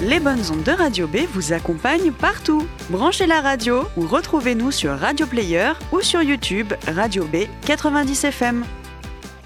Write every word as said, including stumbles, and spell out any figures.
Les bonnes ondes de Radio B vous accompagnent partout. Branchez la radio ou retrouvez-nous sur Radio Player ou sur YouTube Radio B quatre-vingt-dix F M.